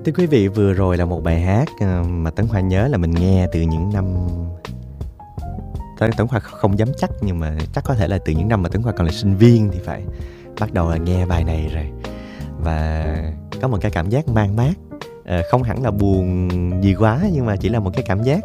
Thưa quý vị, vừa rồi là một bài hát mà Tấn Khoa nhớ là mình nghe từ những năm... Tấn Khoa không dám chắc, nhưng mà chắc có thể là từ những năm mà Tấn Khoa còn là sinh viên thì phải. Bắt đầu là nghe bài này rồi. Và có một cái cảm giác man mát. Không hẳn là buồn gì quá, nhưng mà chỉ là một cái cảm giác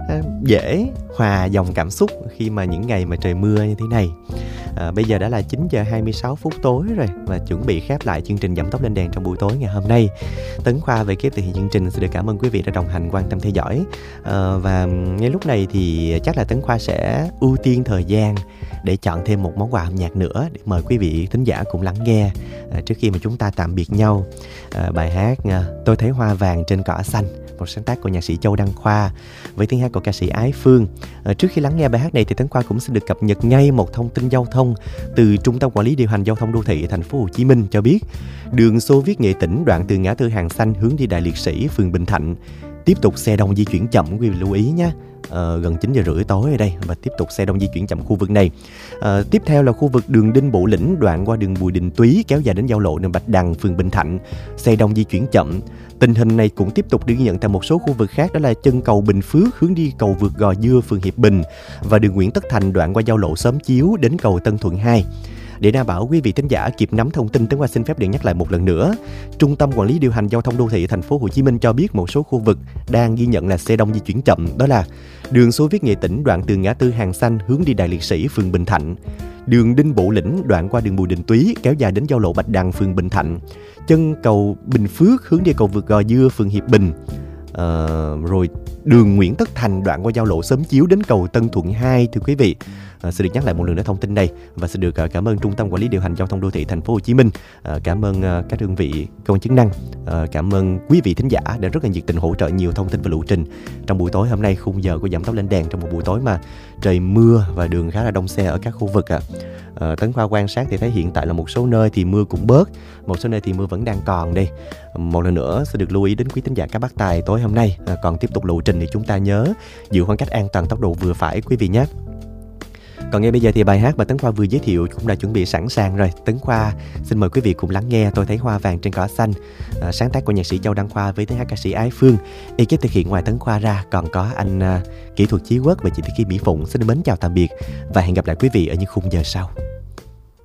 dễ hòa dòng cảm xúc khi mà những ngày mà trời mưa như thế này. Bây giờ đã là 9 giờ 26 phút tối rồi và chuẩn bị khép lại chương trình Dậm Tóc Lên Đèn trong buổi tối ngày hôm nay. Tấn Khoa về kiếp thực hiện chương trình xin được cảm ơn quý vị đã đồng hành quan tâm theo dõi. Và ngay lúc này thì chắc là Tấn Khoa sẽ ưu tiên thời gian để chọn thêm một món quà âm nhạc nữa để mời quý vị thính giả cùng lắng nghe trước khi mà chúng ta tạm biệt nhau. Bài hát Tôi Thấy Hoa Vàng Trên Cỏ Xanh, một sáng tác của nhạc sĩ Châu Đăng Khoa với tiếng hát của ca sĩ Ái Phương. Trước khi lắng nghe bài hát này thì Tấn Khoa cũng xin được cập nhật ngay một thông tin giao thông từ Trung tâm Quản lý Điều hành Giao thông Đô thị thành phố Hồ Chí Minh cho biết đường Xô Viết Nghệ Tĩnh đoạn từ ngã tư Hàng Xanh hướng đi Đại Liệt Sĩ, phường Bình Thạnh tiếp tục xe đông di chuyển chậm, quý vị lưu ý nhé. Gần 9 giờ rưỡi tối ở đây và tiếp tục xe đông di chuyển chậm khu vực này. Tiếp theo là khu vực đường Đinh Bộ Lĩnh đoạn qua đường Bùi Đình Túy kéo dài đến giao lộ đường Bạch Đằng, phường Bình Thạnh, xe đông di chuyển chậm. Tình hình này cũng tiếp tục được ghi nhận tại một số khu vực khác, đó là chân cầu Bình Phước hướng đi cầu vượt Gò Dưa, phường Hiệp Bình và đường Nguyễn Tất Thành đoạn qua giao lộ Xóm Chiếu đến cầu Tân Thuận 2. Để đảm bảo quý vị thính giả kịp nắm thông tin, Tấn Khoa xin phép được nhắc lại một lần nữa. Trung tâm Quản lý Điều hành Giao thông Đô thị thành phố Hồ Chí Minh cho biết một số khu vực đang ghi nhận là xe đông di chuyển chậm, đó là đường Xô Viết Nghệ Tĩnh đoạn từ ngã tư Hàng Xanh hướng đi Đại Liệt Sĩ, phường Bình Thạnh, đường Đinh Bộ Lĩnh đoạn qua đường Bùi Đình Túy kéo dài đến giao lộ Bạch Đằng, phường Bình Thạnh, chân cầu Bình Phước hướng đi cầu vượt Gò Dưa, phường Hiệp Bình, rồi đường Nguyễn Tất Thành đoạn qua giao lộ Xóm Chiếu đến cầu Tân Thuận 2. Thưa quý vị, xin được nhắc lại một lần nữa thông tin này và xin được cảm ơn Trung tâm Quản lý Điều hành Giao thông Đô thị thành phố Hồ Chí Minh, cảm ơn các đơn vị cơ quan chức năng, cảm ơn quý vị thính giả đã rất là nhiệt tình hỗ trợ nhiều thông tin và lộ trình trong buổi tối hôm nay, khung giờ của Dậm Tóc Lên Đèn trong một buổi tối mà trời mưa và đường khá là đông xe ở các khu vực. Tấn Khoa quan sát thì thấy hiện tại là một số nơi thì mưa cũng bớt, một số nơi thì mưa vẫn đang còn đây. Một lần nữa sẽ được lưu ý đến quý thính giả các Bắc Tài tối hôm nay còn tiếp tục lộ trình thì chúng ta nhớ giữ khoảng cách an toàn, tốc độ vừa phải quý vị nhé. Còn ngay bây giờ thì bài hát mà Tấn Khoa vừa giới thiệu cũng đã chuẩn bị sẵn sàng rồi. Tấn Khoa xin mời quý vị cùng lắng nghe Tôi Thấy Hoa Vàng Trên Cỏ Xanh, sáng tác của nhạc sĩ Châu Đăng Khoa với tiếng hát ca sĩ Ái Phương. Ekip thực hiện ngoài Tấn Khoa ra còn có anh kỹ thuật Chí Quốc và chị Thị Kim Mỹ Phụng. Xin mến chào tạm biệt và hẹn gặp lại quý vị ở những khung giờ sau.